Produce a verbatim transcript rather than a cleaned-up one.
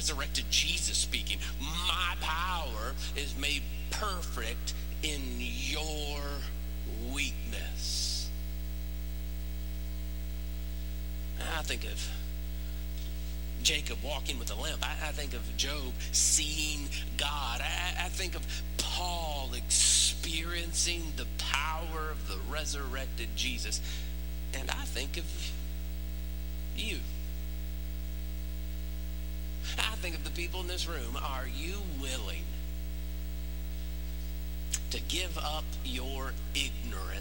resurrected Jesus speaking. My power is made perfect in your weakness. I think of Jacob walking with a limp. I, I think of Job seeing God. I, I think of Paul experiencing the power of the resurrected Jesus. And I think of you. I think of the people in this room. Are you willing to give up your ignorance